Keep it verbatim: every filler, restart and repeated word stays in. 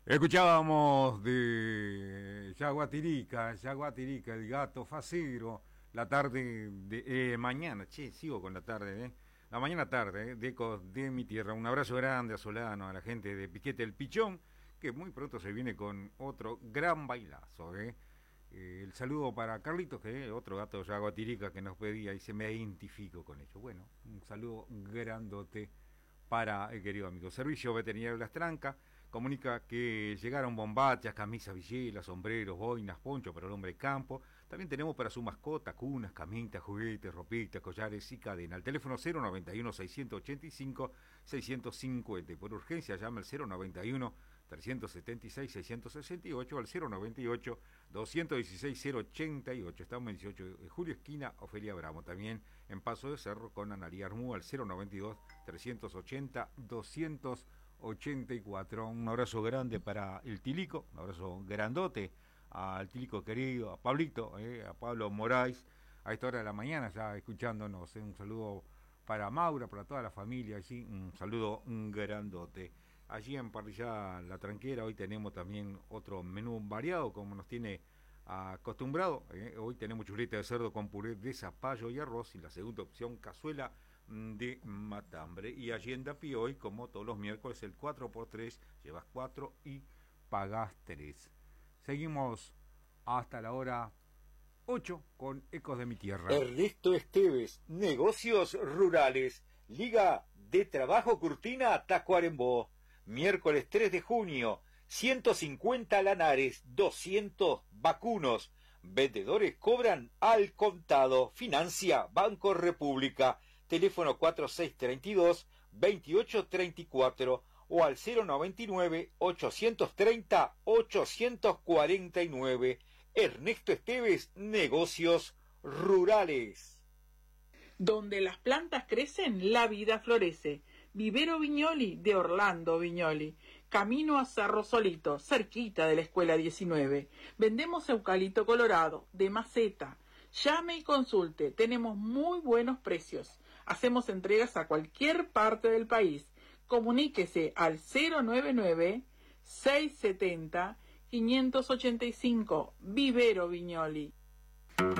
Escuchábamos de Yaguatirica, Yaguatirica, el gato facero, la tarde de eh, mañana, che, sigo con la tarde, eh. La mañana tarde, eh, de Ecos de mi tierra. Un abrazo grande a Solano, a la gente de Piquete el Pichón, que muy pronto se viene con otro gran bailazo, eh. Eh, el saludo para Carlitos, que es otro gato de Yaguatirica que nos pedía y se me identifico con ello. Bueno, un saludo grandote para el querido amigo. Servicio Veterinario Las Trancas comunica que llegaron bombachas, camisas, villelas, sombreros, boinas, poncho para el hombre de campo. También tenemos para su mascota cunas, camitas, juguetes, ropitas, collares y cadena. El teléfono cero noventa y uno, seiscientos ochenta y cinco, seiscientos cincuenta. Y por urgencia llama al cero noventa y uno, trescientos setenta y seis, seiscientos sesenta y ocho al cero noventa y ocho, doscientos dieciséis, cero ochenta y ocho. Estamos en dieciocho de julio, esquina Ofelia Bravo. También en Paso de Cerro con Analía Armú al cero noventa y dos, trescientos ochenta, doscientos ochenta y cuatro. Un abrazo grande para el Tilico, un abrazo grandote al Tilico querido, a Pablito, eh, a Pablo Moraes, a esta hora de la mañana ya escuchándonos. Eh, un saludo para Maura, para toda la familia, allí, un saludo grandote. Allí en Parrilla La Tranquera hoy tenemos también otro menú variado como nos tiene acostumbrado. Eh, hoy tenemos chuleta de cerdo con puré de zapallo y arroz, y la segunda opción cazuela de matambre. Y allí en Dapi hoy, como todos los miércoles, el cuatro por tres, llevas cuatro y pagás tres. Seguimos hasta la hora ocho con Ecos de mi Tierra. Ernesto Esteves, Negocios Rurales, Liga de Trabajo Curtina Tacuarembó. Miércoles tres de junio, ciento cincuenta lanares, doscientos vacunos. Vendedores cobran al contado. Financia Banco República. Teléfono cuatro seis tres dos, veintiocho treinta y cuatro o al cero noventa y nueve, ochocientos treinta, ochocientos cuarenta y nueve. Ernesto Esteves, Negocios Rurales. Donde las plantas crecen, la vida florece. Vivero Viñoli de Orlando Viñoli. Camino a Cerro Solito, cerquita de la Escuela diecinueve. Vendemos eucalipto colorado, de maceta. Llame y consulte, tenemos muy buenos precios. Hacemos entregas a cualquier parte del país. Comuníquese al cero noventa y nueve, seiscientos setenta, quinientos ochenta y cinco. Vivero Viñoli.